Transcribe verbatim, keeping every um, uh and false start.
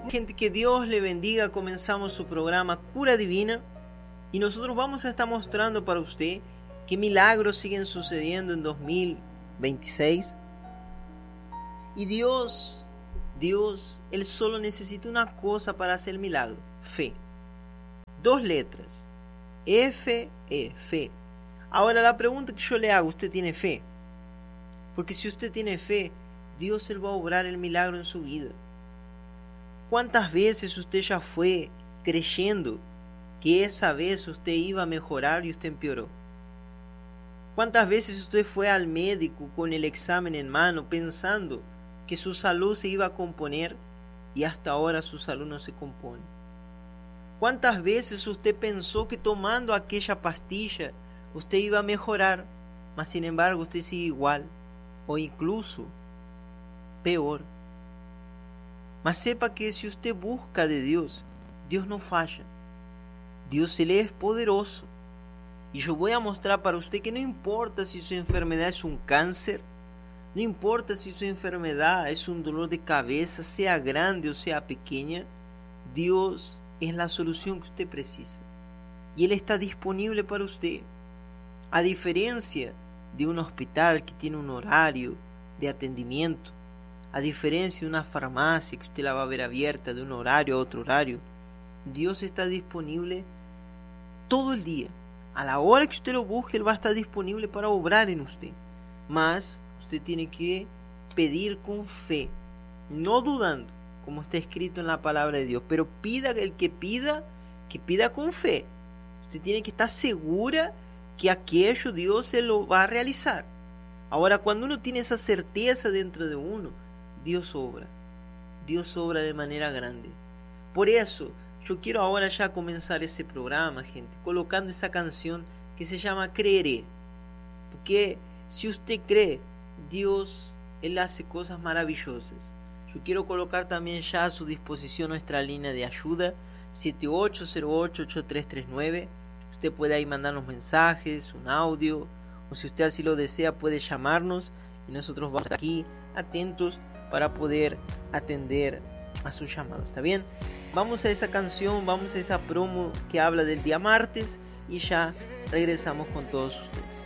Gente, que Dios le bendiga. Comenzamos su programa Cura Divina y nosotros vamos a estar mostrando para usted que milagros siguen sucediendo en dos mil veintiséis. Y Dios, Dios, Él solo necesita una cosa para hacer milagro: fe. Dos letras, F E, fe. Ahora la pregunta que yo le hago: ¿usted tiene fe? Porque si usted tiene fe, Dios Él va a obrar el milagro en su vida. ¿Cuántas veces usted ya fue creyendo que esa vez usted iba a mejorar y usted empeoró? ¿Cuántas veces usted fue al médico con el examen en mano pensando que su salud se iba a componer y hasta ahora su salud no se compone? ¿Cuántas veces usted pensó que tomando aquella pastilla usted iba a mejorar, mas sin embargo usted sigue igual o incluso peor? Mas sepa que si usted busca de Dios, Dios no falla. Dios Él es poderoso. Y yo voy a mostrar para usted que no importa si su enfermedad es un cáncer, no importa si su enfermedad es un dolor de cabeza, sea grande o sea pequeña, Dios es la solución que usted precisa. Y Él está disponible para usted. A diferencia de un hospital que tiene un horario de atendimiento, a diferencia de una farmacia que usted la va a ver abierta de un horario a otro horario, Dios está disponible todo el día. A la hora que usted lo busque, Él va a estar disponible para obrar en usted. Mas usted tiene que pedir con fe, no dudando, como está escrito en la palabra de Dios. Pero pida, el que pida, que pida con fe. Usted tiene que estar segura que aquello Dios se lo va a realizar. Ahora, cuando uno tiene esa certeza dentro de uno, Dios obra. Dios obra de manera grande. Por eso, yo quiero ahora ya comenzar ese programa, gente, colocando esa canción que se llama Creeré. Porque si usted cree, Dios, Él hace cosas maravillosas. Yo quiero colocar también ya a su disposición nuestra línea de ayuda, siete ocho cero ocho, ocho tres tres nueve. Usted puede ahí mandarnos mensajes, un audio, o si usted así lo desea, puede llamarnos y nosotros vamos aquí atentos para poder atender a sus llamados. ¿Está bien? Vamos a esa canción, vamos a esa promo que habla del día martes y ya regresamos con todos ustedes.